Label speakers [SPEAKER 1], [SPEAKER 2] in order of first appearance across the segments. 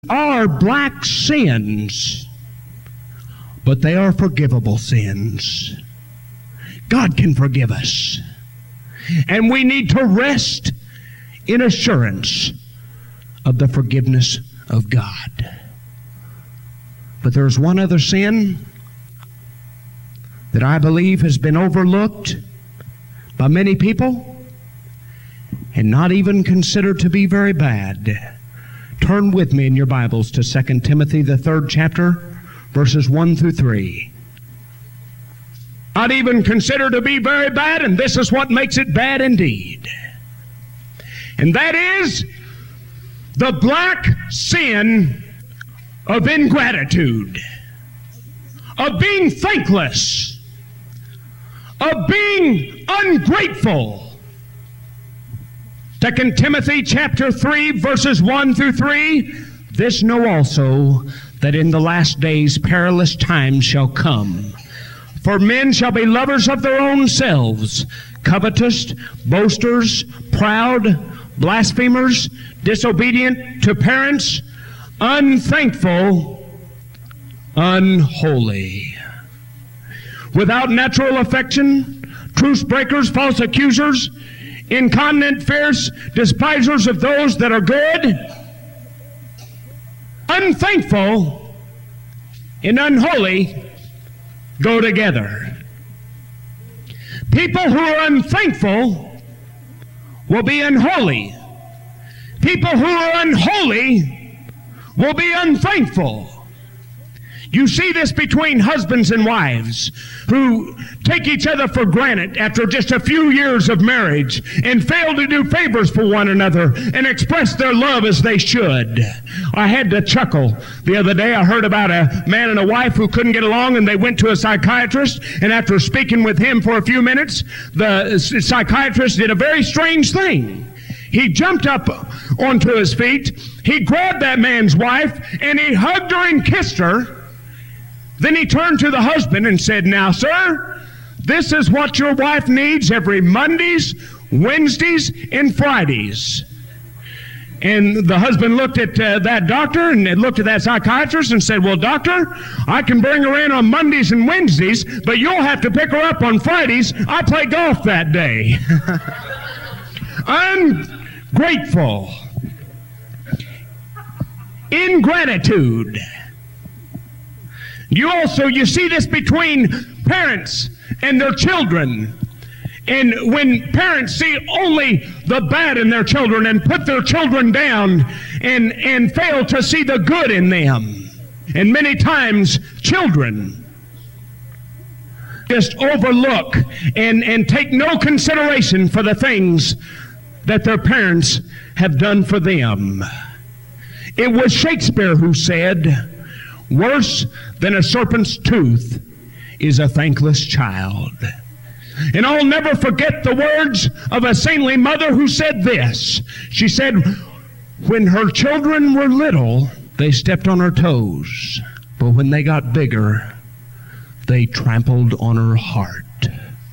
[SPEAKER 1] are black sins, but they are forgivable sins. God can forgive us. And we need to rest in assurance of the forgiveness of God. But there's one other sin that I believe has been overlooked by many people and not even considered to be very bad. Turn with me in your Bibles to 2 Timothy, the 3rd chapter, verses 1 through 3. Not even considered to be very bad, and this is what makes it bad indeed. And that is the black sin of ingratitude, of being thankless, of being ungrateful. 2 Timothy chapter 3, verses 1 through 3, this know also, that in the last days perilous times shall come. For men shall be lovers of their own selves, covetous, boasters, proud, blasphemers, disobedient to parents, unthankful, unholy, without natural affection, truce breakers, false accusers, incontinent, fierce, despisers of those that are good. Unthankful and unholy go together. People who are unthankful will be unholy. People who are unholy will be unthankful. You see this between husbands and wives who take each other for granted after just a few years of marriage and fail to do favors for one another and express their love as they should. I had to chuckle the other day. I heard about a man and a wife who couldn't get along, and they went to a psychiatrist, and after speaking with him for a few minutes, the psychiatrist did a very strange thing. He jumped up onto his feet, he grabbed that man's wife, and he hugged her and kissed her. Then he turned to the husband and said, "Now, sir, this is what your wife needs every Mondays, Wednesdays, and Fridays." And the husband looked at that doctor and looked at that psychiatrist and said, "Well, doctor, I can bring her in on Mondays and Wednesdays, but you'll have to pick her up on Fridays. I play golf that day." Ungrateful. Ingratitude. You see this between parents and their children. And when parents see only the bad in their children and put their children down and fail to see the good in them. And many times children just overlook and take no consideration for the things that their parents have done for them. It was Shakespeare who said, "Worse than a serpent's tooth is a thankless child." And I'll never forget the words of a saintly mother who said this. She said, when her children were little, they stepped on her toes, but when they got bigger, they trampled on her heart.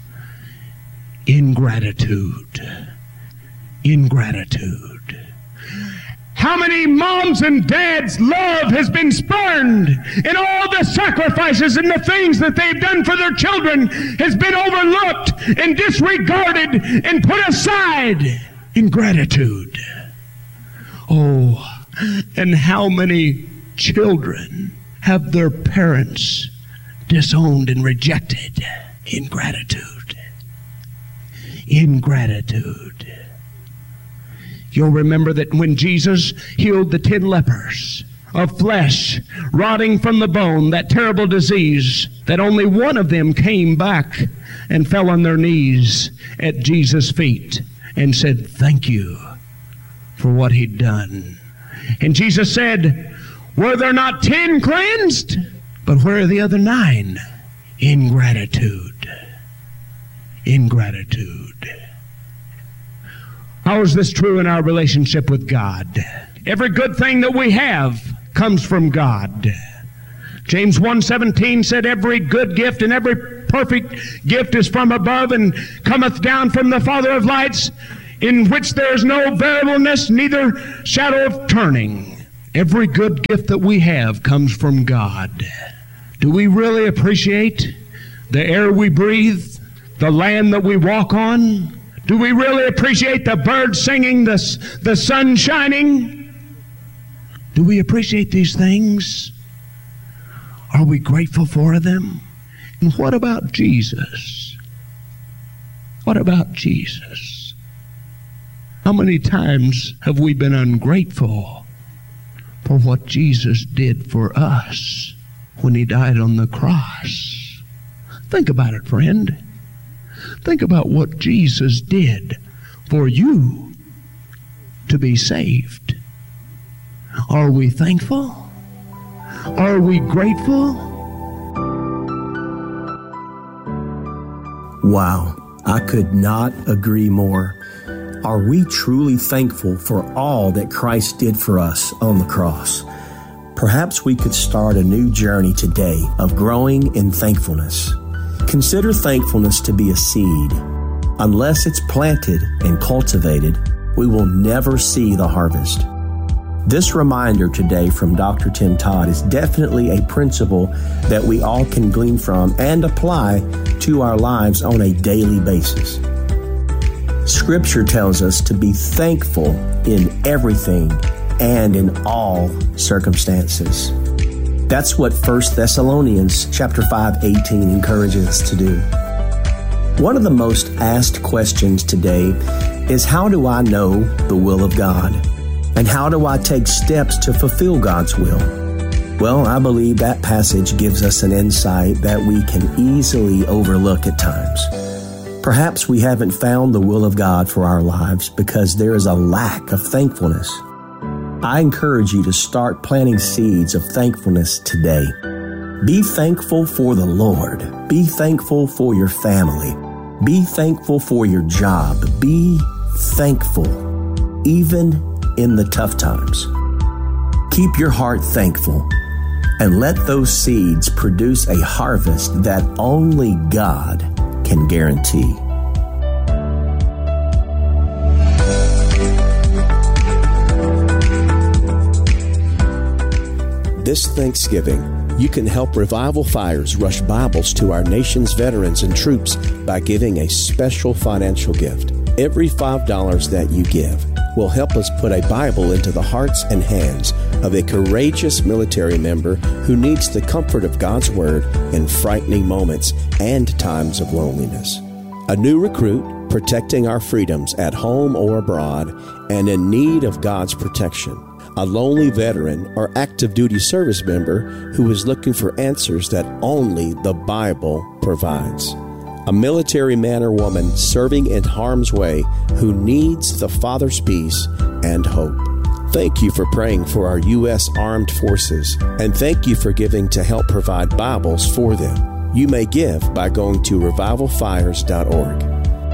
[SPEAKER 1] Ingratitude. Ingratitude. How many moms and dads' love has been spurned, and all the sacrifices and the things that they've done for their children has been overlooked and disregarded and put aside. Ingratitude. Oh, and how many children have their parents disowned and rejected? Ingratitude. Ingratitude. You'll remember that when Jesus healed the 10 lepers of flesh rotting from the bone, that terrible disease, that only one of them came back and fell on their knees at Jesus' feet and said, "Thank you for what he'd done." And Jesus said, "Were there not 10 cleansed? But where are the other 9? Ingratitude. Ingratitude. How is this true in our relationship with God? Every good thing that we have comes from God. James 1:17 said, "Every good gift and every perfect gift is from above and cometh down from the Father of lights, in which there is no variableness, neither shadow of turning." Every good gift that we have comes from God. Do we really appreciate the air we breathe, the land that we walk on? Do we really appreciate the birds singing, the sun shining? Do we appreciate these things? Are we grateful for them? And what about Jesus? What about Jesus? How many times have we been ungrateful for what Jesus did for us when He died on the cross? Think about it, friend. Think about what Jesus did for you to be saved. Are we thankful? Are we grateful?
[SPEAKER 2] Wow, I could not agree more. Are we truly thankful for all that Christ did for us on the cross? Perhaps we could start a new journey today of growing in thankfulness. Consider thankfulness to be a seed. Unless it's planted and cultivated, we will never see the harvest. This reminder today from Dr. Tim Todd is definitely a principle that we all can glean from and apply to our lives on a daily basis. Scripture tells us to be thankful in everything and in all circumstances. That's what 1 Thessalonians chapter 5:18 encourages us to do. One of the most asked questions today is, how do I know the will of God? And how do I take steps to fulfill God's will? Well, I believe that passage gives us an insight that we can easily overlook at times. Perhaps we haven't found the will of God for our lives because there is a lack of thankfulness. I encourage you to start planting seeds of thankfulness today. Be thankful for the Lord. Be thankful for your family. Be thankful for your job. Be thankful, even in the tough times. Keep your heart thankful and let those seeds produce a harvest that only God can guarantee.
[SPEAKER 3] This Thanksgiving, you can help Revival Fires rush Bibles to our nation's veterans and troops by giving a special financial gift. Every $5 that you give will help us put a Bible into the hearts and hands of a courageous military member who needs the comfort of God's Word in frightening moments and times of loneliness. A new recruit protecting our freedoms at home or abroad and in need of God's protection. A lonely veteran or active duty service member who is looking for answers that only the Bible provides. A military man or woman serving in harm's way who needs the Father's peace and hope. Thank you for praying for our U.S. Armed Forces, and thank you for giving to help provide Bibles for them. You may give by going to revivalfires.org.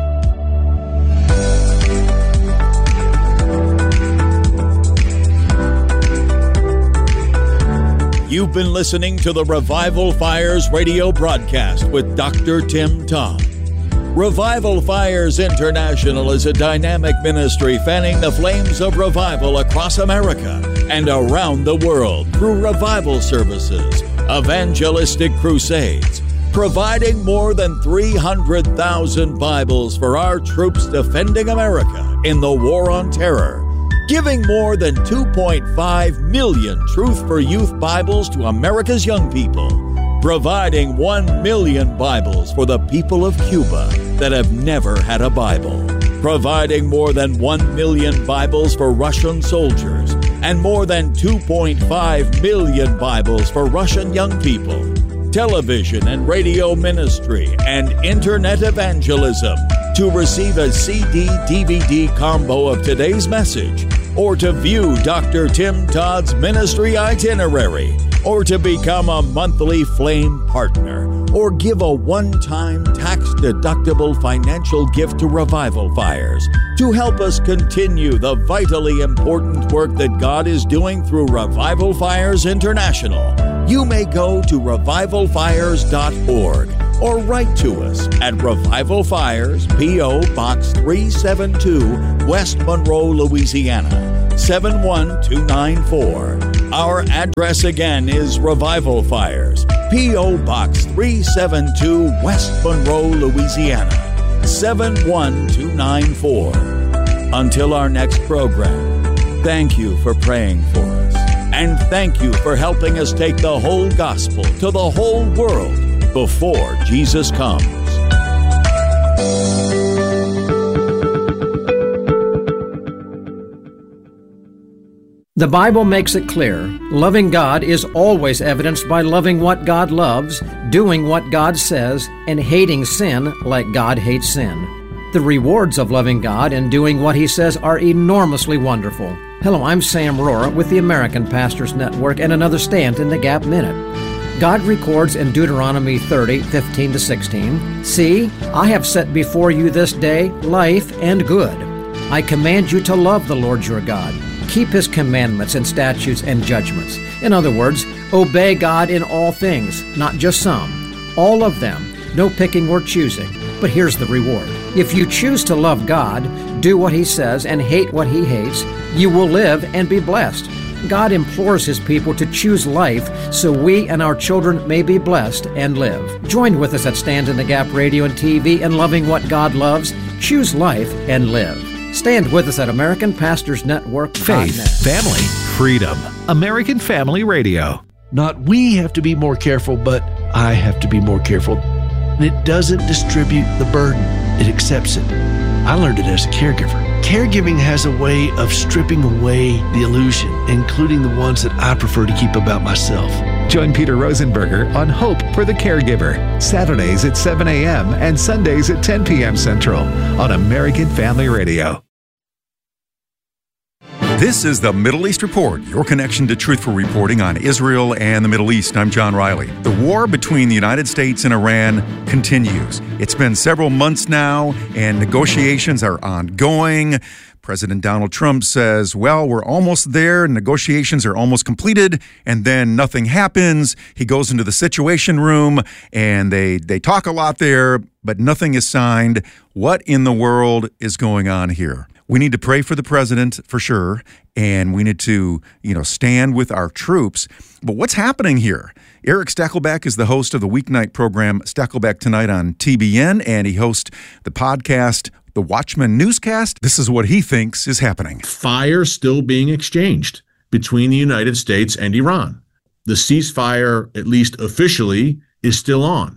[SPEAKER 4] You've been listening to the Revival Fires radio broadcast with Dr. Tim Todd. Revival Fires International is a dynamic ministry fanning the flames of revival across America and around the world through revival services, evangelistic crusades, providing more than 300,000 Bibles for our troops defending America in the War on Terror, giving more than 2.5 million Truth for Youth Bibles to America's young people, providing 1 million Bibles for the people of Cuba that have never had a Bible, providing more than 1 million Bibles for Russian soldiers, and more than 2.5 million Bibles for Russian young people, television and radio ministry, and internet evangelism. To receive a CD-DVD combo of today's message, or to view Dr. Tim Todd's ministry itinerary, or to become a monthly Flame partner, or give a one-time tax-deductible financial gift to Revival Fires to help us continue the vitally important work that God is doing through Revival Fires International, you may go to revivalfires.org or write to us at Revival Fires, P.O. Box 372, West Monroe, Louisiana, 71294. Our address again is Revival Fires, P.O. Box 372, West Monroe, Louisiana, 71294. Until our next program, thank you for praying for us. And thank you for helping us take the whole gospel to the whole world before Jesus comes.
[SPEAKER 5] The Bible makes it clear, loving God is always evidenced by loving what God loves, doing what God says, and hating sin like God hates sin. The rewards of loving God and doing what He says are enormously wonderful. Hello, I'm Sam Rohrer with the American Pastors Network and another Stand in the Gap Minute. God records in Deuteronomy 30:15-16, "See, I have set before you this day life and good. I command you to love the Lord your God. Keep His commandments and statutes and judgments." In other words, obey God in all things, not just some. All of them. No picking or choosing. But here's the reward. If you choose to love God, do what He says, and hate what He hates, you will live and be blessed. God implores His people to choose life so we and our children may be blessed and live. Join with us at Stand in the Gap Radio and TV in loving what God loves. Choose life and live. Stand with us at American Pastors Network.
[SPEAKER 6] Faith, family, freedom. American Family Radio.
[SPEAKER 7] Not we have to be more careful, but I have to be more careful. And it doesn't distribute the burden. It accepts it. I learned it as a caregiver. Caregiving has a way of stripping away the illusion, including the ones that I prefer to keep about myself.
[SPEAKER 6] Join Peter Rosenberger on Hope for the Caregiver, Saturdays at 7 a.m. and Sundays at 10 p.m. Central on American Family Radio.
[SPEAKER 8] This is the Middle East Report, your connection to truthful reporting on Israel and the Middle East. I'm John Riley. The war between the United States and Iran continues. It's been several months now, and negotiations are ongoing. President Donald Trump says, well, we're almost there. Negotiations are almost completed, and then nothing happens. He goes into the Situation Room, and they talk a lot there, but nothing is signed. What in the world is going on here? We need to pray for the president for sure, and we need to, stand with our troops. But what's happening here? Eric Stakelbeck is the host of the weeknight program Stakelbeck Tonight on TBN, and he hosts the podcast The Watchman Newscast. This is what he thinks is happening.
[SPEAKER 9] Fire still being exchanged between the United States and Iran. The ceasefire, at least officially, is still on.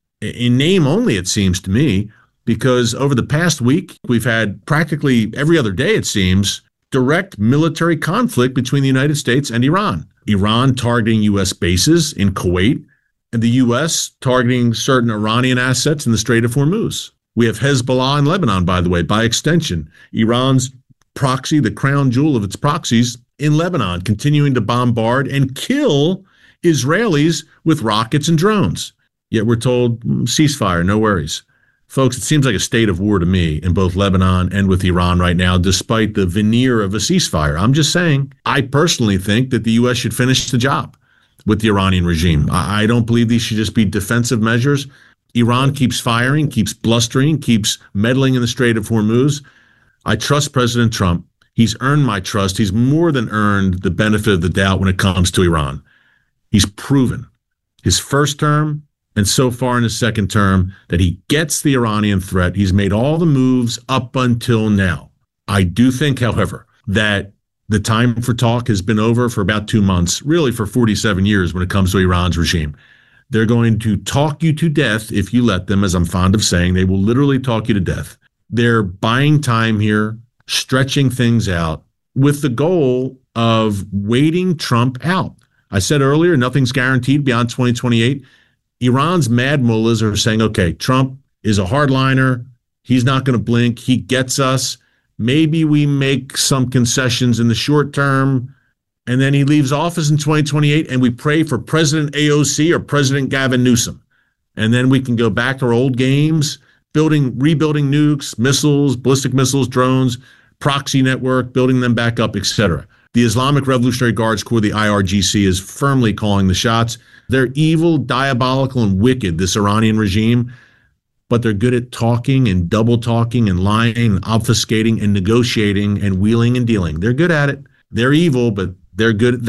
[SPEAKER 9] In name only, it seems to me, because over the past week, we've had practically every other day, it seems, direct military conflict between the United States and Iran. Iran targeting U.S. bases in Kuwait, and the U.S. targeting certain Iranian assets in the Strait of Hormuz. We have Hezbollah in Lebanon, by the way, by extension. Iran's proxy, the crown jewel of its proxies in Lebanon, continuing to bombard and kill Israelis with rockets and drones. Yet we're told, ceasefire, no worries. Folks, it seems like a state of war to me in both Lebanon and with Iran right now, despite the veneer of a ceasefire. I'm just saying, I personally think that the U.S. should finish the job with the Iranian regime. I don't believe these should just be defensive measures. Iran keeps firing, keeps blustering, keeps meddling in the Strait of Hormuz. I trust President Trump. He's earned my trust. He's more than earned the benefit of the doubt when it comes to Iran. He's proven his first term and so far in his second term that he gets the Iranian threat. He's made all the moves up until now. I do think, however, that the time for talk has been over for about 2 months, really for 47 years when it comes to Iran's regime. They're going to talk you to death if you let them, as I'm fond of saying. They will literally talk you to death. They're buying time here, stretching things out with the goal of waiting Trump out. I said earlier, nothing's guaranteed beyond 2028. Iran's mad mullahs are saying, okay, Trump is a hardliner. He's not going to blink. He gets us. Maybe we make some concessions in the short term, and then he leaves office in 2028, and we pray for President AOC or President Gavin Newsom. And then we can go back to our old games, rebuilding nukes, missiles, ballistic missiles, drones, proxy network, building them back up, etc. The Islamic Revolutionary Guards Corps, the IRGC, is firmly calling the shots. They're evil, diabolical, and wicked, this Iranian regime, but they're good at talking and double talking and lying and obfuscating and negotiating and wheeling and dealing. They're good at it. They're evil, but they're good at that.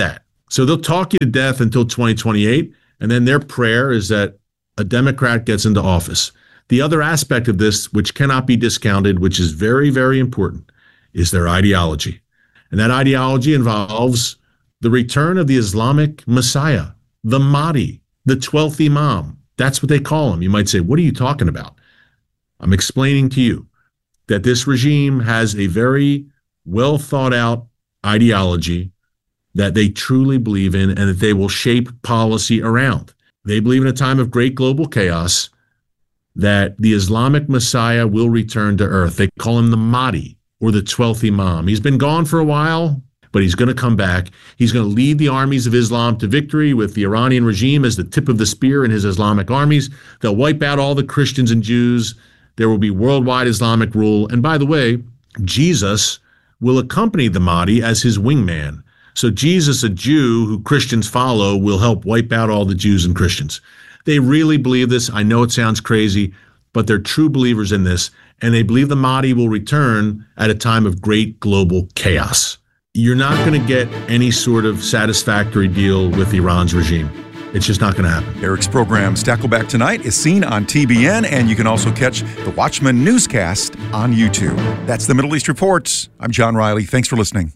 [SPEAKER 9] So they'll talk you to death until 2028, and then their prayer is that a Democrat gets into office. The other aspect of this, which cannot be discounted, which is very, very important, is their ideology. And that ideology involves the return of the Islamic Messiah, the Mahdi, the 12th Imam. That's what they call him. You might say, what are you talking about? I'm explaining to you that this regime has a very well thought out ideology that they truly believe in and that they will shape policy around. They believe in a time of great global chaos that the Islamic Messiah will return to earth. They call him the Mahdi or the 12th Imam. He's been gone for a while, but he's going to come back. He's going to lead the armies of Islam to victory with the Iranian regime as the tip of the spear in his Islamic armies. They'll wipe out all the Christians and Jews. There will be worldwide Islamic rule. And by the way, Jesus will accompany the Mahdi as his wingman. So Jesus, a Jew who Christians follow, will help wipe out all the Jews and Christians. They really believe this. I know it sounds crazy, but they're true believers in this, and they believe the Mahdi will return at a time of great global chaos. You're not going to get any sort of satisfactory deal with Iran's regime. It's just not going to happen.
[SPEAKER 8] Eric's program, Stackleback Tonight, is seen on TBN, and you can also catch the Watchman newscast on YouTube. That's the Middle East Report. I'm John Riley. Thanks for listening.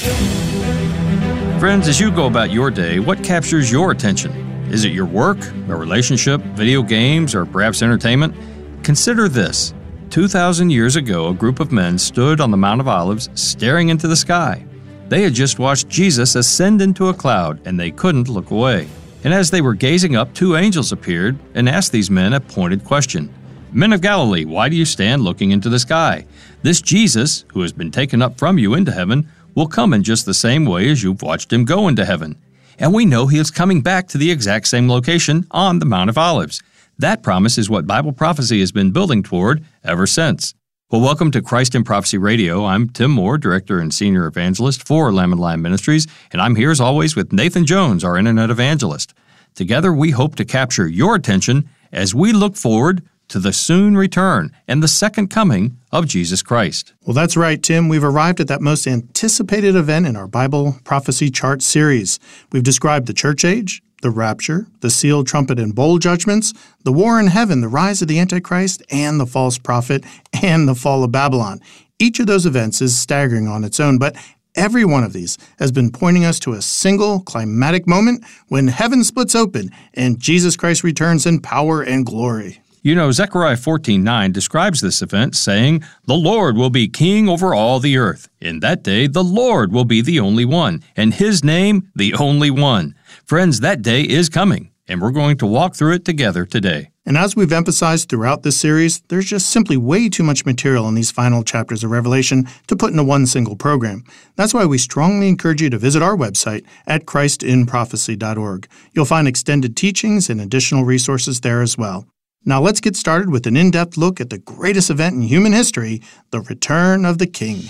[SPEAKER 10] Friends, as you go about your day, what captures your attention? Is it your work, a relationship, video games, or perhaps entertainment? Consider this. 2,000 years ago, a group of men stood on the Mount of Olives staring into the sky. They had just watched Jesus ascend into a cloud, and they couldn't look away. And as they were gazing up, two angels appeared and asked these men a pointed question. Men of Galilee, why do you stand looking into the sky? This Jesus, who has been taken up from you into heaven, will come in just the same way as you've watched him go into heaven. And we know he is coming back to the exact same location on the Mount of Olives. That promise is what Bible prophecy has been building toward ever since. Well, welcome to Christ in Prophecy Radio. I'm Tim Moore, Director and Senior Evangelist for Lamb and Lion Ministries, and I'm here as always with Nathan Jones, our Internet Evangelist. Together, we hope to capture your attention as we look forward to the soon return and the second coming of Jesus Christ.
[SPEAKER 11] Well, that's right, Tim. We've arrived at that most anticipated event in our Bible Prophecy Chart series. We've described the church age, the rapture, the seal, trumpet, and bowl judgments, the war in heaven, the rise of the Antichrist, and the false prophet, and the fall of Babylon. Each of those events is staggering on its own, but every one of these has been pointing us to a single climatic moment when heaven splits open and Jesus Christ returns in power and glory.
[SPEAKER 10] You know, Zechariah 14:9 describes this event, saying, "The Lord will be king over all the earth. In that day, the Lord will be the only one, and his name, the only one." Friends, that day is coming, and we're going to walk through it together today.
[SPEAKER 11] And as we've emphasized throughout this series, there's just simply way too much material in these final chapters of Revelation to put into one single program. That's why we strongly encourage you to visit our website at christinprophecy.org. You'll find extended teachings and additional resources there as well. Now let's get started with an in-depth look at the greatest event in human history, the return of the King.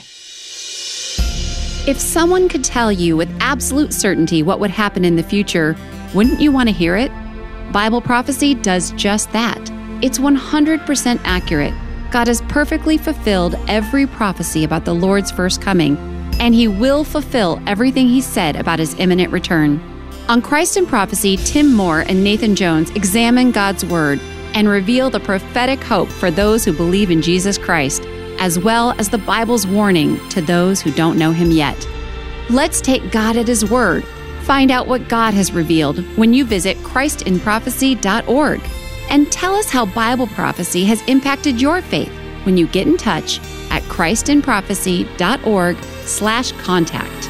[SPEAKER 12] If someone could tell you with absolute certainty what would happen in the future, wouldn't you want to hear it? Bible prophecy does just that. It's 100% accurate. God has perfectly fulfilled every prophecy about the Lord's first coming, and He will fulfill everything He said about His imminent return. On Christ in Prophecy, Tim Moore and Nathan Jones examine God's Word and reveal the prophetic hope for those who believe in Jesus Christ, as well as the Bible's warning to those who don't know Him yet. Let's take God at His word. Find out what God has revealed when you visit christinprophecy.org. And tell us how Bible prophecy has impacted your faith when you get in touch at christinprophecy.org/contact.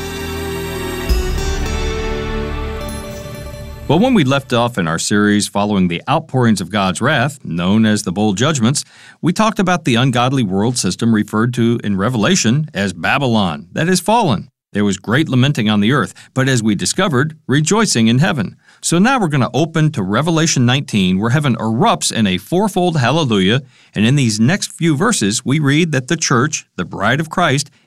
[SPEAKER 10] Well, when we left off in our series following the outpourings of God's wrath, known as the bowl judgments, we talked about the ungodly world system referred to in Revelation as Babylon, that is fallen. There was great lamenting on the earth, but as we discovered, rejoicing in heaven. So now we're going to open to Revelation 19, where heaven erupts in a fourfold hallelujah, and in these next few verses, we read that the church, the bride of Christ,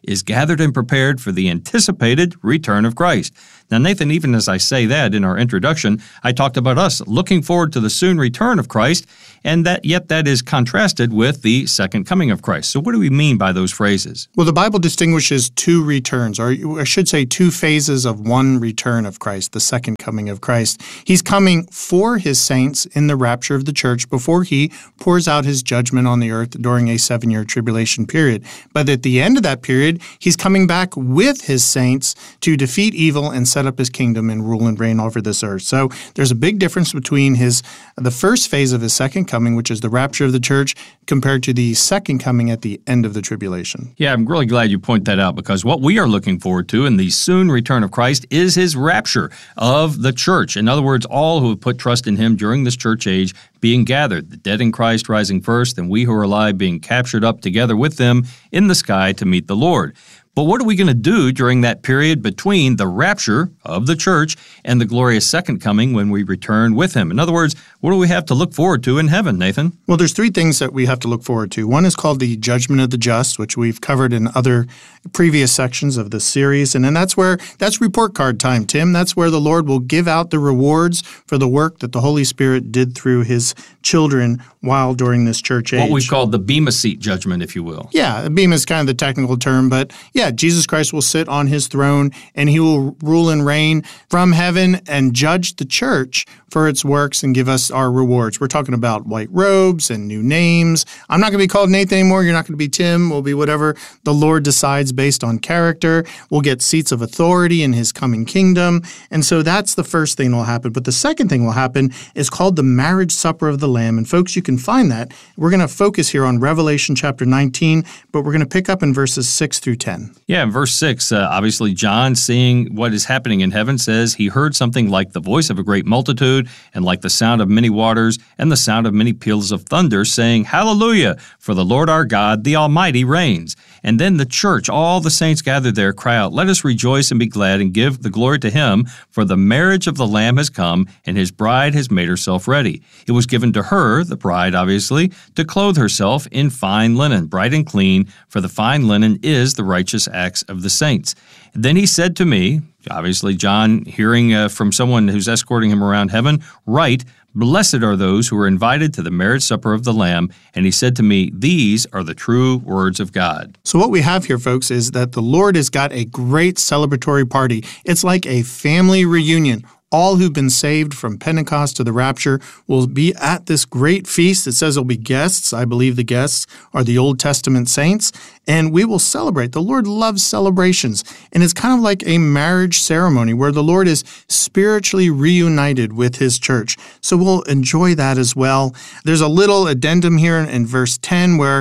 [SPEAKER 10] is gathered and prepared for the anticipated return of Christ. Now, Nathan, even as I say that in our introduction, I talked about us looking forward to the soon return of Christ, and yet that is contrasted with the second coming of Christ. So what do we mean by those phrases?
[SPEAKER 11] Well, the Bible distinguishes two returns, or I should say two phases of one return of Christ, the second coming of Christ. He's coming for his saints in the rapture of the church before he pours out his judgment on the earth during a 7-year tribulation period. But at the end of that period, he's coming back with his saints to defeat evil and set up his kingdom and rule and reign over this earth. So there's a big difference between the first phase of his second coming, which is the rapture of the church, compared to the second coming at the end of the tribulation.
[SPEAKER 10] Yeah, I'm really glad you point that out, because what we are looking forward to in the soon return of Christ is his rapture of the church. In other words, all who have put trust in him during this church age being gathered, the dead in Christ rising first, and we who are alive being captured up together with them in the sky to meet the Lord. But what are we going to do during that period between the rapture of the church and the glorious second coming when we return with him? In other words, what do we have to look forward to in heaven, Nathan?
[SPEAKER 11] Well, there's three things that we have to look forward to. One is called the judgment of the just, which we've covered in other previous sections of this series. And then that's report card time, Tim. That's where the Lord will give out the rewards for the work that the Holy Spirit did through his children while during this church age.
[SPEAKER 10] What we've called the Bema Seat judgment, if you will.
[SPEAKER 11] Yeah, Bema is kind of the technical term, but yeah, Jesus Christ will sit on his throne and he will rule and reign from heaven and judge the church for its works and give us our rewards. We're talking about white robes and new names. I'm not going to be called Nathan anymore. You're not going to be Tim. We'll be whatever the Lord decides based on character. We'll get seats of authority in his coming kingdom. And so that's the first thing that will happen. But the second thing will happen is called the marriage supper of the Lamb. And folks, you can find that. We're going to focus here on Revelation chapter 19, but we're going to pick up in verses 6 through 10.
[SPEAKER 10] Yeah, in verse 6, obviously John, seeing what is happening in heaven, says he heard something like the voice of a great multitude and like the sound of many waters and the sound of many peals of thunder, saying, Hallelujah, for the Lord our God, the Almighty, reigns. And then the church, all the saints gathered there, cry out, Let us rejoice and be glad and give the glory to him, for the marriage of the Lamb has come, and his bride has made herself ready. It was given to her, the bride obviously, to clothe herself in fine linen, bright and clean, for the fine linen is the righteous acts of the saints. Then he said to me, obviously John hearing from someone who's escorting him around heaven, Write, Blessed are those who are invited to the marriage supper of the Lamb. And he said to me, These are the true words of God.
[SPEAKER 11] So what we have here, folks, is that the Lord has got a great celebratory party. It's like a family reunion. All who've been saved from Pentecost to the rapture will be at this great feast. It says there'll be guests. I believe the guests are the Old Testament saints, and we will celebrate. The Lord loves celebrations, and it's kind of like a marriage ceremony where the Lord is spiritually reunited with his church. So we'll enjoy that as well. There's a little addendum here in verse 10 where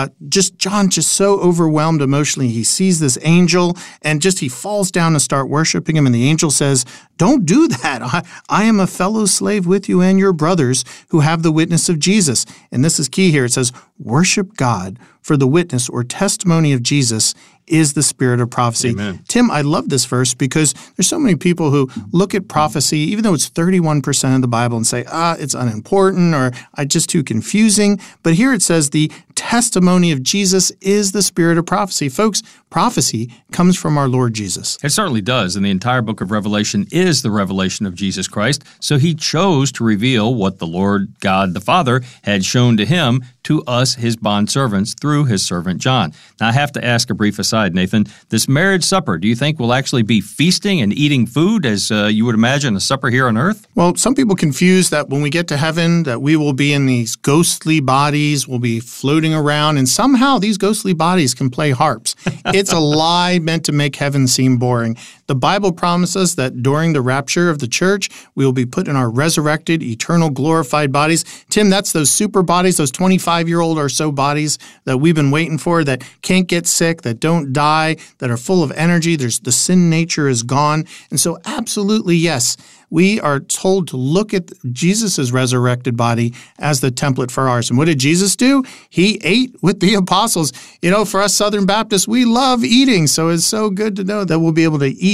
[SPEAKER 11] John just so overwhelmed emotionally. He sees this angel, and he falls down and start worshiping him, and the angel says, Don't do that. I am a fellow slave with you and your brothers who have the witness of Jesus. And this is key here. It says, worship God, for the witness or testimony of Jesus is the spirit of prophecy.
[SPEAKER 10] Amen.
[SPEAKER 11] Tim, I love this verse because there's so many people who look at prophecy, even though it's 31% of the Bible, and say, it's unimportant or just too confusing. But here it says the testimony of Jesus is the spirit of prophecy. Folks, prophecy comes from our Lord Jesus.
[SPEAKER 10] It certainly does, and the entire book of Revelation is the revelation of Jesus Christ. So he chose to reveal what the Lord God the Father had shown to him to us, his bondservants, through his servant John. Now, I have to ask a brief aside, Nathan. This marriage supper, do you think we'll actually be feasting and eating food as you would imagine a supper here on earth?
[SPEAKER 11] Well, some people confuse that when we get to heaven, that we will be in these ghostly bodies, we'll be floating around, and somehow these ghostly bodies can play harps. It's a lie meant to make heaven seem boring. The Bible promises that during the rapture of the church, we will be put in our resurrected, eternal, glorified bodies. Tim, that's those super bodies, those 25-year-old or so bodies that we've been waiting for, that can't get sick, that don't die, that are full of energy. The sin nature is gone. And so absolutely, yes, we are told to look at Jesus' resurrected body as the template for ours. And what did Jesus do? He ate with the apostles. For us Southern Baptists, we love eating. So it's so good to know that we'll be able to eat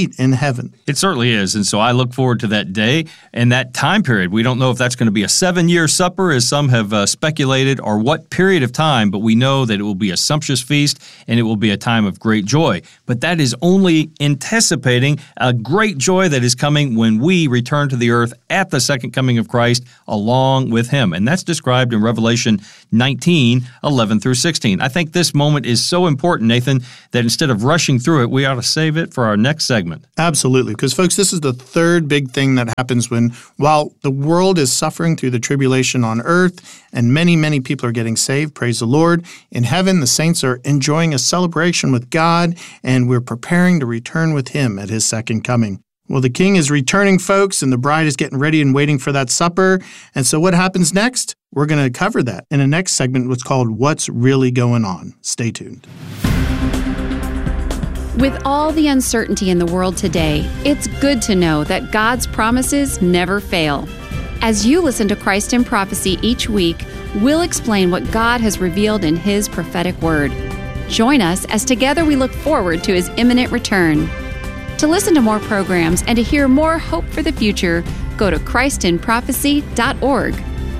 [SPEAKER 11] seat in heaven.
[SPEAKER 10] It certainly is. And so I look forward to that day and that time period. We don't know if that's going to be a 7-year supper, as some have speculated, or what period of time, but we know that it will be a sumptuous feast and it will be a time of great joy. But that is only anticipating a great joy that is coming when we return to the earth at the second coming of Christ along with him. And that's described in Revelation 19:11 through 16. I think this moment is so important, Nathan, that instead of rushing through it, we ought to save it for our next segment.
[SPEAKER 11] Absolutely, because folks, this is the third big thing that happens while the world is suffering through the tribulation on earth and many, many people are getting saved, praise the Lord. In heaven, the saints are enjoying a celebration with God, and we're preparing to return with him at his second coming. Well, the king is returning, folks, and the bride is getting ready and waiting for that supper. And so what happens next? We're going to cover that in the next segment, what's called What's Really Going On. Stay tuned.
[SPEAKER 12] With all the uncertainty in the world today, it's good to know that God's promises never fail. As you listen to Christ in Prophecy each week, we'll explain what God has revealed in his prophetic word. Join us as together we look forward to his imminent return. To listen to more programs and to hear more hope for the future, go to christinprophecy.org.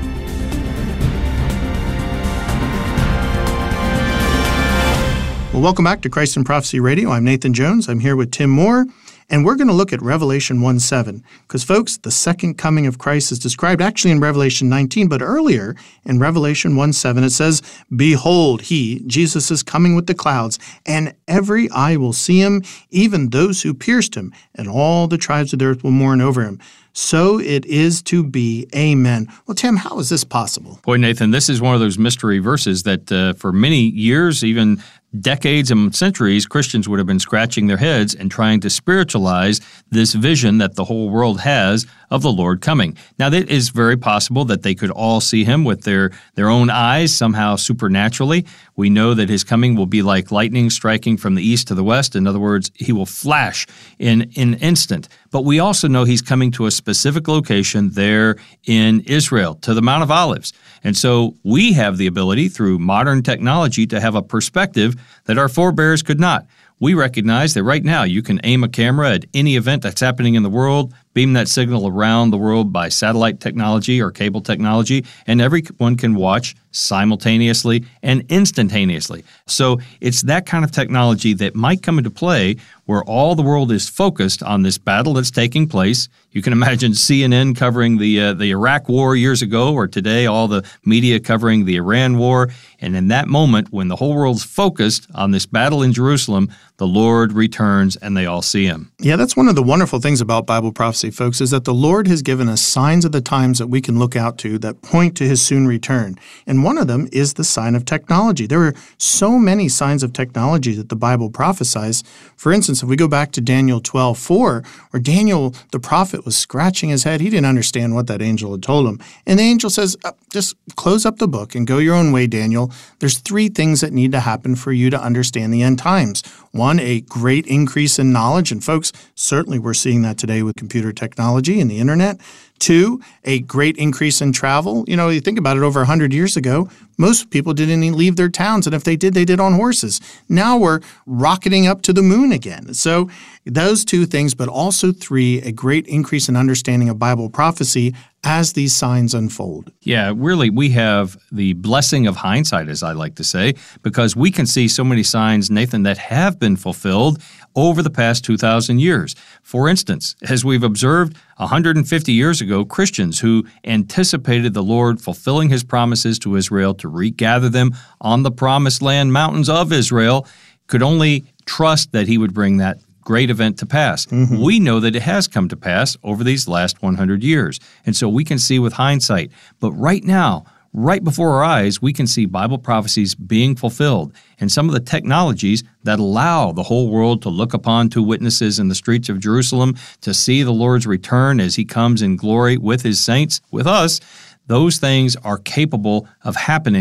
[SPEAKER 11] Well, welcome back to Christ in Prophecy Radio. I'm Nathan Jones. I'm here with Tim Moore, and we're going to look at Revelation 1:7. Because, folks, the second coming of Christ is described actually in Revelation 19, but earlier in Revelation 1:7 it says, "Behold, he," Jesus, "is coming with the clouds, and every eye will see him, even those who pierced him, and all the tribes of the earth will mourn over him. So it is to be. Amen." Well, Tim, how is this possible?
[SPEAKER 10] Boy, Nathan, this is one of those mystery verses that for many years, even decades and centuries, Christians would have been scratching their heads and trying to spiritualize this vision that the whole world has of the Lord coming. Now, it is very possible that they could all see him with their own eyes, somehow supernaturally. We know that his coming will be like lightning striking from the east to the west. In other words, he will flash in an instant. But we also know he's coming to a specific location there in Israel, to the Mount of Olives. And so we have the ability through modern technology to have a perspective that our forebears could not. We recognize that right now you can aim a camera at any event that's happening in the world, beam that signal around the world by satellite technology or cable technology, and everyone can watch simultaneously and instantaneously. So it's that kind of technology that might come into play where all the world is focused on this battle that's taking place. You can imagine CNN covering the Iraq war years ago, or today all the media covering the Iran war. And in that moment, when the whole world's focused on this battle in Jerusalem, the Lord returns and they all see him.
[SPEAKER 11] Yeah, that's one of the wonderful things about Bible prophecy, folks, is that the Lord has given us signs of the times that we can look out to that point to his soon return. And one of them is the sign of technology. There are so many signs of technology that the Bible prophesies. For instance, if we go back to Daniel 12:4, where Daniel, the prophet, was scratching his head. He didn't understand what that angel had told him. And the angel says, just close up the book and go your own way, Daniel. There's 3 things that need to happen for you to understand the end times. 1, a great increase in knowledge. And folks, certainly we're seeing that today with computer technology and the internet. 2, a great increase in travel. You know, you think about it, over 100 years ago, most people didn't even leave their towns. And if they did on horses. Now we're rocketing up to the moon again. So those 2 things, but also 3, a great increase in understanding of Bible prophecy as these signs unfold.
[SPEAKER 10] Yeah, really, we have the blessing of hindsight, as I like to say, because we can see so many signs, Nathan, that have been fulfilled over the past 2,000 years. For instance, as we've observed 150 years ago, Christians who anticipated the Lord fulfilling his promises to Israel to regather them on the promised land mountains of Israel could only trust that he would bring that great event to pass. Mm-hmm. We know that it has come to pass over these last 100 years. And so we can see with hindsight. But right now, right before our eyes, we can see Bible prophecies being fulfilled and some of the technologies that allow the whole world to look upon 2 witnesses in the streets of Jerusalem to see the Lord's return as he comes in glory with his saints, with us. Those things are capable of happening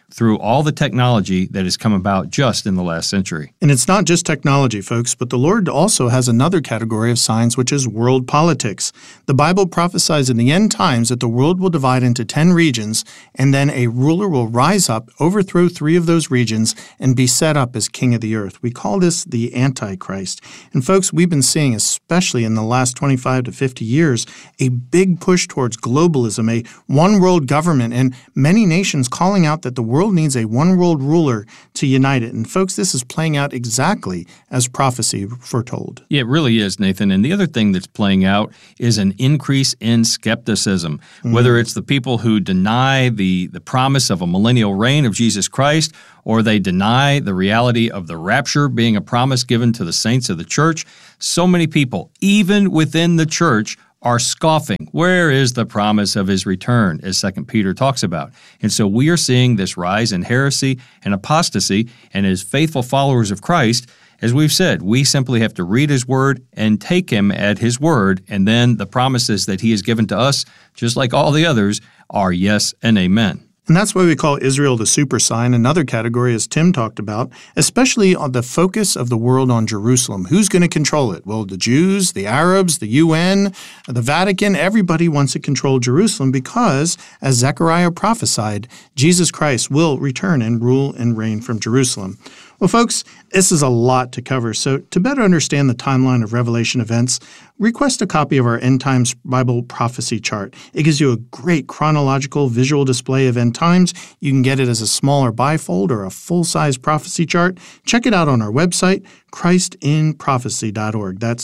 [SPEAKER 10] through all the technology that has come about just in the last century.
[SPEAKER 11] And it's not just technology, folks, but the Lord also has another category of signs, which is world politics. The Bible prophesies in the end times that the world will divide into 10 regions, and then a ruler will rise up, overthrow 3 of those regions, and be set up as king of the earth. We call this the Antichrist. And folks, we've been seeing, especially in the last 25 to 50 years, a big push towards globalism, a one-world government, and many nations calling out that the world needs a one-world ruler to unite it. And folks, this is playing out exactly as prophecy foretold.
[SPEAKER 10] Yeah, it really is, Nathan. And the other thing that's playing out is an increase in skepticism. Whether it's the people who deny the promise of a millennial reign of Jesus Christ, or they deny the reality of the rapture being a promise given to the saints of the church, so many people, even within the church, are scoffing. Where is the promise of his return, as 2 Peter talks about? And so we are seeing this rise in heresy and apostasy, and as faithful followers of Christ, as we've said, we simply have to read his word and take him at his word, and then the promises that he has given to us, just like all the others, are yes and amen.
[SPEAKER 11] And that's why we call Israel the super sign, another category, as Tim talked about, especially on the focus of the world on Jerusalem. Who's going to control it? Well, the Jews, the Arabs, the UN, the Vatican, everybody wants to control Jerusalem because, as Zechariah prophesied, Jesus Christ will return and rule and reign from Jerusalem. Well, folks, this is a lot to cover, so to better understand the timeline of Revelation events, request a copy of our End Times Bible Prophecy Chart. It gives you a great chronological visual display of end times. You can get it as a smaller bifold or a full-size prophecy chart. Check it out on our website, christinprophecy.org. That's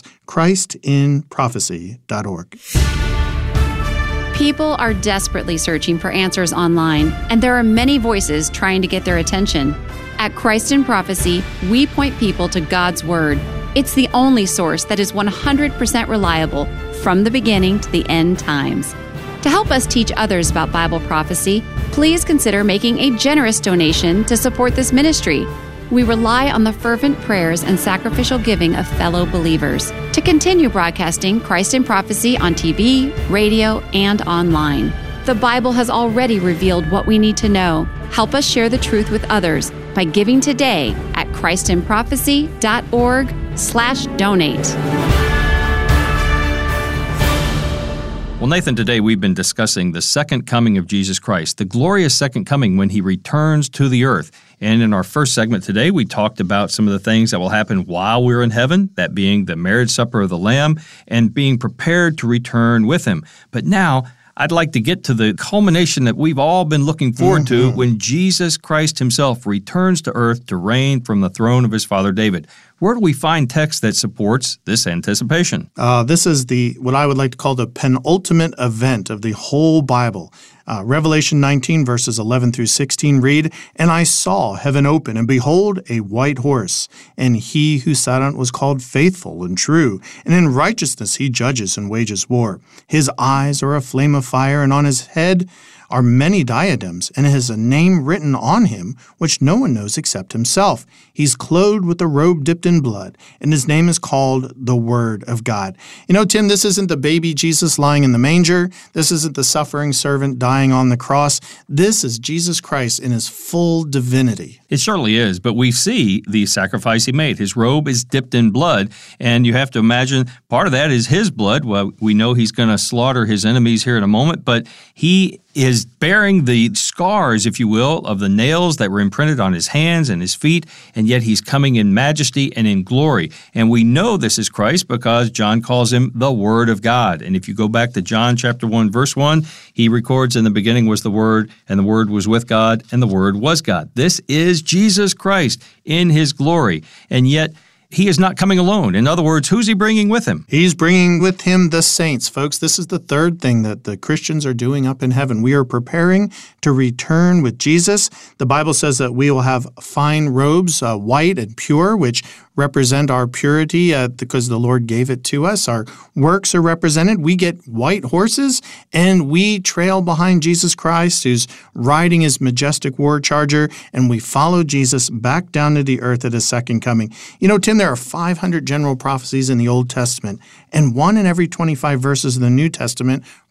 [SPEAKER 11] christinprophecy.org.
[SPEAKER 12] People are desperately searching for answers online, and there are many voices trying to get their attention. At Christ in Prophecy, we point people to God's Word. It's the only source that is 100% reliable from the beginning to the end times. To help us teach others about Bible prophecy, please consider making a generous donation to support this ministry. We rely on the fervent prayers and sacrificial giving of fellow believers to continue broadcasting Christ in Prophecy on TV, radio, and online. The Bible has already revealed what we need to know. Help us share the truth with others by giving today at christinprophecy.org/donate.
[SPEAKER 10] Well, Nathan, today we've been discussing the second coming of Jesus Christ, the glorious second coming when he returns to the earth. And in our first segment today, we talked about some of the things that will happen while we're in heaven, that being the marriage supper of the Lamb and being prepared to return with him. But now, I'd like to get to the culmination that we've all been looking forward to when Jesus Christ himself returns to earth to reign from the throne of his father David. Where do we find text that supports this anticipation?
[SPEAKER 11] This is what I would like to call the penultimate event of the whole Bible. Revelation 19, verses 11 through 16 read, "And I saw heaven open, and behold, a white horse. And he who sat on it was called Faithful and True, and in righteousness he judges and wages war. His eyes are a flame of fire, and on his head are many diadems, and has a name written on him which no one knows except himself. He's clothed with a robe dipped in blood, and his name is called the Word of God." You know, Tim, this isn't the baby Jesus lying in the manger. This isn't the suffering servant dying on the cross. This is Jesus Christ in his full divinity.
[SPEAKER 10] It certainly is, but we see the sacrifice he made. His robe is dipped in blood, and you have to imagine part of that is his blood. Well, we know he's going to slaughter his enemies here in a moment, but he is bearing the scars, if you will, of the nails that were imprinted on his hands and his feet, and yet he's coming in majesty and in glory. And we know this is Christ because John calls him the Word of God. And if you go back to John chapter 1, verse 1, he records, "In the beginning was the Word, and the Word was with God, and the Word was God." This is Jesus Christ in his glory. And yet, he is not coming alone. In other words, who's he bringing with him?
[SPEAKER 11] He's bringing with him the saints, folks. This is the third thing that the Christians are doing up in heaven. We are preparing to return with Jesus. The Bible says that we will have fine robes, white and pure, which represent our purity because the Lord gave it to us. Our works are represented. We get white horses, and we trail behind Jesus Christ, who's riding his majestic war charger, and we follow Jesus back down to the earth at his second coming. You know, Tim, there are 500 general prophecies in the Old Testament, and one in every 25 verses of the New Testament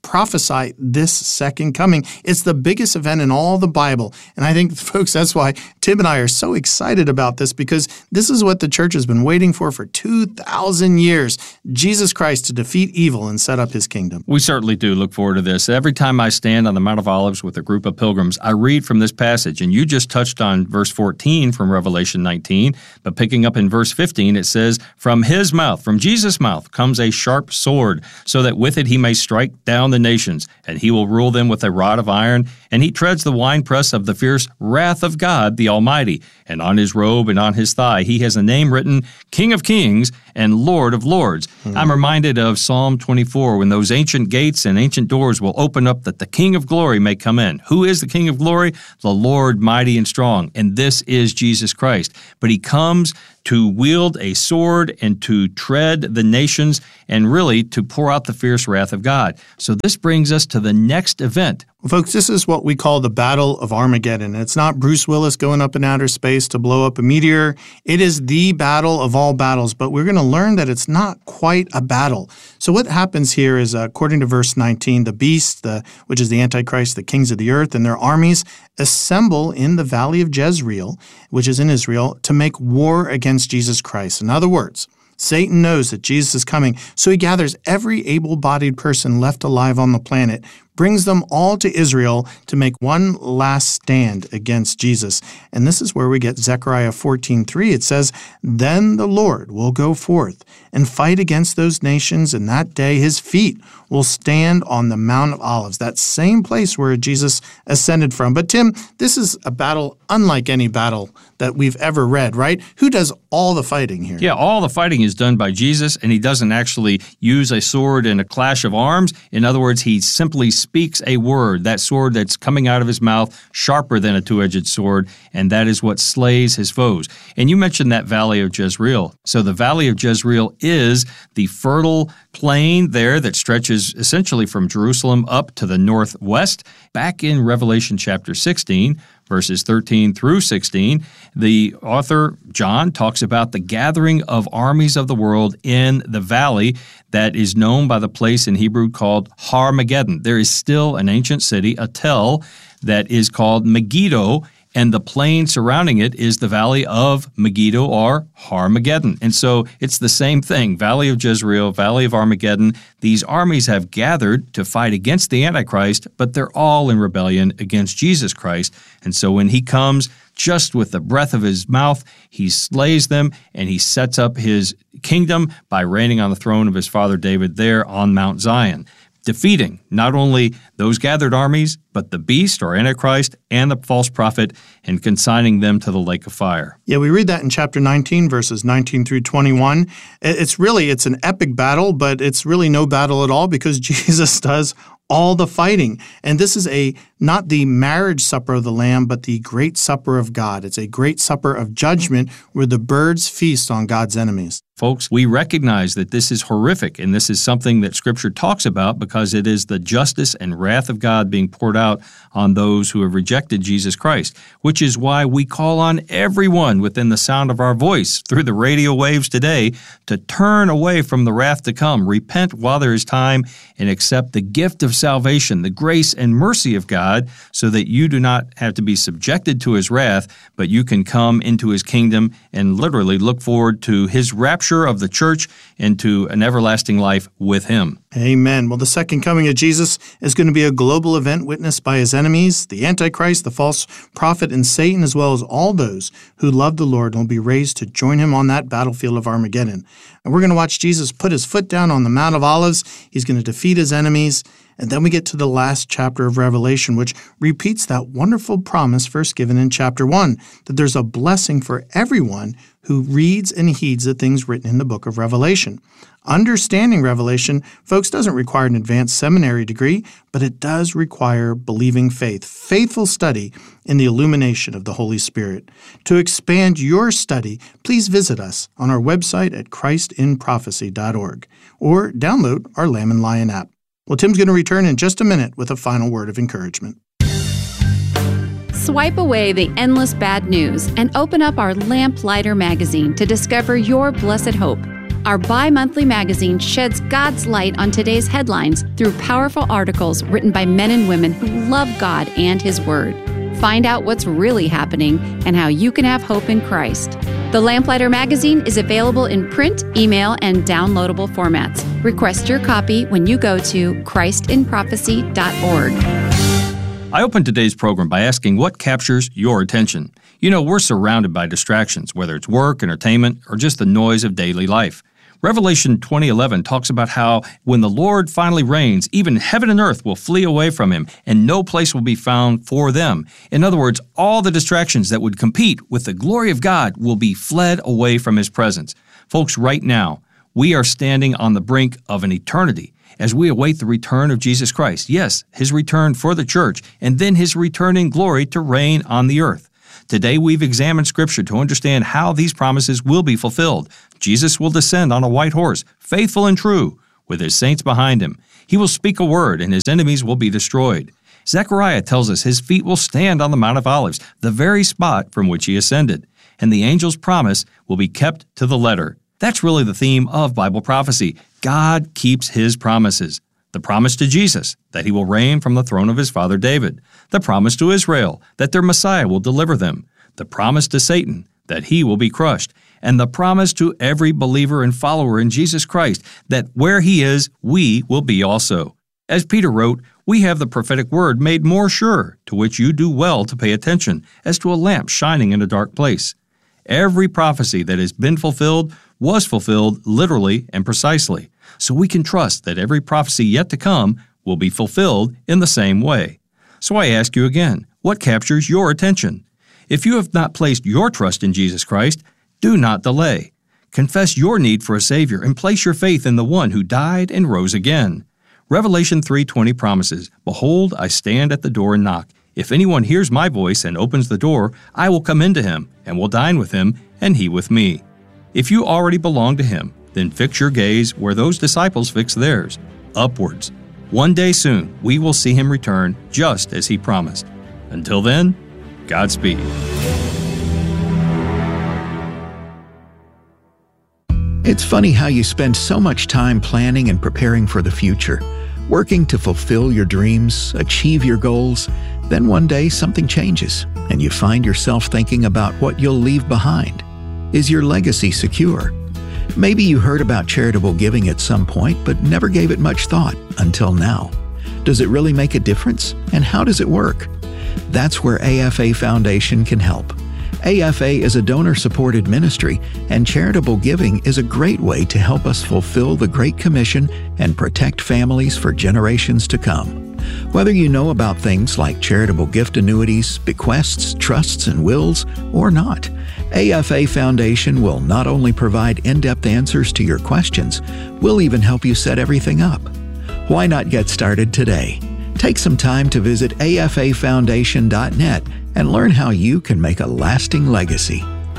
[SPEAKER 11] prophesy this second coming. It's the biggest event in all the Bible. And I think, folks, that's why Tim and I are so excited about this, because this is what the church has been waiting for 2,000 years. Jesus Christ to defeat evil and set up his kingdom.
[SPEAKER 10] We certainly do look forward to this. Every time I stand on the Mount of Olives with a group of pilgrims, I read from this passage. And you just touched on verse 14 from Revelation 19, but picking up in verse 15, it says, "From his mouth, from Jesus' mouth, comes a sharp sword, so that with it he may strike down the nations, and he will rule them with a rod of iron, and he treads the winepress of the fierce wrath of God the Almighty. And on his robe and on his thigh he has a name written, King of Kings and Lord of Lords." I'm reminded of Psalm 24, when those ancient gates and ancient doors will open up that the King of Glory may come in. Who is the King of Glory? The Lord mighty and strong, and this is Jesus Christ. But he comes to wield a sword and to tread the nations and really to pour out the fierce wrath of God. So this brings us to the next event.
[SPEAKER 11] Well, folks, this is what we call the Battle of Armageddon. It's not Bruce Willis going up in outer space to blow up a meteor. It is the battle of all battles, but we're going to learn that it's not quite a battle. So what happens here is, according to verse 19, the beast, which is the Antichrist, the kings of the earth, and their armies assemble in the valley of Jezreel, which is in Israel, to make war against Jesus Christ. In other words, Satan knows that Jesus is coming, so he gathers every able-bodied person left alive on the planet, brings them all to Israel to make one last stand against Jesus. And this is where we get Zechariah 14:3. It says, "Then the Lord will go forth and fight against those nations, and that day his feet will stand on the Mount of Olives," that same place where Jesus ascended from. But Tim, this is a battle unlike any battle that we've ever read, right? Who does all the fighting here?
[SPEAKER 10] Yeah, all the fighting is done by Jesus, and he doesn't actually use a sword in a clash of arms. In other words, he simply speaks a word, that sword that's coming out of his mouth, sharper than a two-edged sword, and that is what slays his foes. And you mentioned that valley of Jezreel. So the valley of Jezreel is the fertile plain there that stretches essentially from Jerusalem up to the northwest. Back in Revelation chapter 16, verses 13 through 16, the author, John, talks about the gathering of armies of the world in the valley that is known by the place in Hebrew called Har-Mageddon. There is still an ancient city, a tell, that is called Megiddo, and the plain surrounding it is the valley of Megiddo or Har-Mageddon. And so it's the same thing, valley of Jezreel, valley of Armageddon. These armies have gathered to fight against the Antichrist, but they're all in rebellion against Jesus Christ. And so when he comes, just with the breath of his mouth, he slays them, and he sets up his kingdom by reigning on the throne of his father David there on Mount Zion, defeating not only those gathered armies, but the beast or Antichrist and the false prophet, and consigning them to the lake of fire.
[SPEAKER 11] Yeah, we read that in chapter 19, verses 19 through 21. It's an epic battle, but it's really no battle at all because Jesus does all the fighting. And this is not the marriage supper of the Lamb, but the great supper of God. It's a great supper of judgment where the birds feast on God's enemies.
[SPEAKER 10] Folks, we recognize that this is horrific, and this is something that Scripture talks about because it is the justice and wrath of God being poured out on those who have rejected Jesus Christ, which is why we call on everyone within the sound of our voice through the radio waves today to turn away from the wrath to come, repent while there is time, and accept the gift of salvation, the grace and mercy of God, so that you do not have to be subjected to his wrath, but you can come into his kingdom and literally look forward to his rapture of the church into an everlasting life with him.
[SPEAKER 11] Amen. Well, the second coming of Jesus is going to be a global event witnessed by his enemies, the Antichrist, the false prophet, and Satan, as well as all those who love the Lord and will be raised to join him on that battlefield of Armageddon. And we're going to watch Jesus put his foot down on the Mount of Olives. He's going to defeat his enemies. And then we get to the last chapter of Revelation, which repeats that wonderful promise first given in chapter 1, that there's a blessing for everyone who reads and heeds the things written in the book of Revelation. Understanding Revelation, folks, doesn't require an advanced seminary degree, but it does require believing faith, faithful study in the illumination of the Holy Spirit. To expand your study, please visit us on our website at christinprophecy.org or download our Lamb and Lion app. Well, Tim's going to return in just a minute with a final word of encouragement.
[SPEAKER 12] Swipe away the endless bad news and open up our Lamplighter magazine to discover your blessed hope. Our bi-monthly magazine sheds God's light on today's headlines through powerful articles written by men and women who love God and His Word. Find out what's really happening and how you can have hope in Christ. The Lamplighter magazine is available in print, email, and downloadable formats. Request your copy when you go to christinprophecy.org.
[SPEAKER 10] I opened today's program by asking what captures your attention. You know, we're surrounded by distractions, whether it's work, entertainment, or just the noise of daily life. Revelation 20:11 talks about how when the Lord finally reigns, even heaven and earth will flee away from Him, and no place will be found for them. In other words, all the distractions that would compete with the glory of God will be fled away from His presence. Folks, right now, we are standing on the brink of an eternity as we await the return of Jesus Christ. Yes, His return for the church, and then His return in glory to reign on the earth. Today, we've examined Scripture to understand how these promises will be fulfilled. Jesus will descend on a white horse, faithful and true, with His saints behind Him. He will speak a word, and His enemies will be destroyed. Zechariah tells us His feet will stand on the Mount of Olives, the very spot from which He ascended, and the angel's promise will be kept to the letter. That's really the theme of Bible prophecy. God keeps His promises. The promise to Jesus, that He will reign from the throne of His father David. The promise to Israel, that their Messiah will deliver them. The promise to Satan, that he will be crushed. And the promise to every believer and follower in Jesus Christ, that where He is, we will be also. As Peter wrote, we have the prophetic word made more sure, to which you do well to pay attention, as to a lamp shining in a dark place. Every prophecy that has been fulfilled was fulfilled literally and precisely. So we can trust that every prophecy yet to come will be fulfilled in the same way. So I ask you again, what captures your attention? If you have not placed your trust in Jesus Christ, do not delay. Confess your need for a Savior and place your faith in the one who died and rose again. Revelation 3:20 promises, "Behold, I stand at the door and knock. If anyone hears my voice and opens the door, I will come into him and will dine with him, and he with me." If you already belong to Him, then fix your gaze where those disciples fixed theirs, upwards. One day soon, we will see Him return just as He promised. Until then, Godspeed.
[SPEAKER 13] It's funny how you spend so much time planning and preparing for the future, working to fulfill your dreams, achieve your goals. Then one day something changes, and you find yourself thinking about what you'll leave behind. Is your legacy secure? Maybe you heard about charitable giving at some point, but never gave it much thought until now. Does it really make a difference? And how does it work? That's where AFA Foundation can help. AFA is a donor-supported ministry, and charitable giving is a great way to help us fulfill the Great Commission and protect families for generations to come. Whether you know about things like charitable gift annuities, bequests, trusts, and wills, or not, AFA Foundation will not only provide in-depth answers to your questions, we'll even help you set everything up. Why not get started today? Take some time to visit afafoundation.net and learn how you can make a lasting legacy.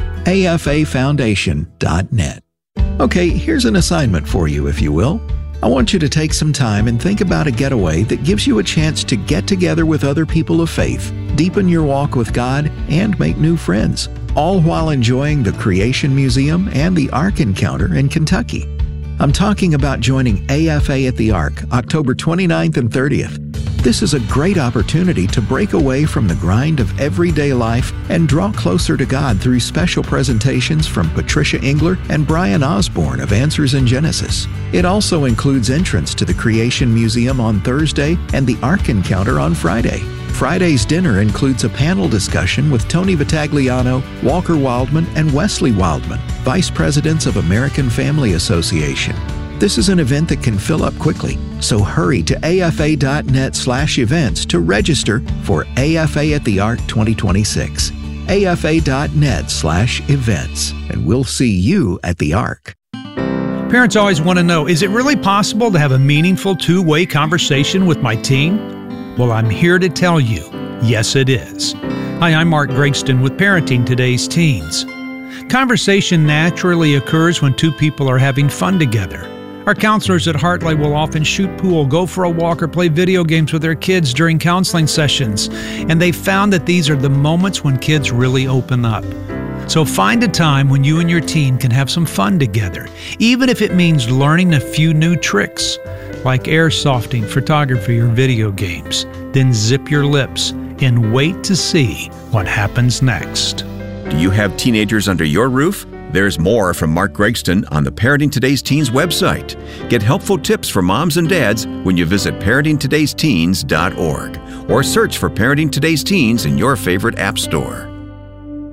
[SPEAKER 13] afafoundation.net. Okay, here's an assignment for you, if you will. I want you to take some time and think about a getaway that gives you a chance to get together with other people of faith, deepen your walk with God, and make new friends, all while enjoying the Creation Museum and the Ark Encounter in Kentucky. I'm talking about joining AFA at the Ark, October 29th and 30th. This is a great opportunity to break away from the grind of everyday life and draw closer to God through special presentations from Patricia Engler and Brian Osborne of Answers in Genesis. It also includes entrance to the Creation Museum on Thursday and the Ark Encounter on Friday. Friday's dinner includes a panel discussion with Tony Vitagliano, Walker Wildman, and Wesley Wildman, Vice Presidents of American Family Association. This is an event that can fill up quickly, so hurry to afa.net/events to register for AFA at the Ark 2026. afa.net/events, and we'll see you at the Ark.
[SPEAKER 1] Parents always want to know, is it really possible to have a meaningful two-way conversation with my teen? Well, I'm here to tell you, yes it is. Hi, I'm Mark Gregston with Parenting Today's Teens. Conversation naturally occurs when two people are having fun together. Our counselors at Heartlight will often shoot pool, go for a walk, or play video games with their kids during counseling sessions, and they've found that these are the moments when kids really open up.
[SPEAKER 14] So find a time when you and your teen can have some fun together, even if it means learning a few new tricks, like airsofting, photography, or video games. Then zip your lips and wait to see what happens next.
[SPEAKER 15] Do you have teenagers under your roof? There's more from Mark Gregston on the Parenting Today's Teens website. Get helpful tips for moms and dads when you visit parentingtodaysteens.org or search for Parenting Today's Teens in your favorite app store.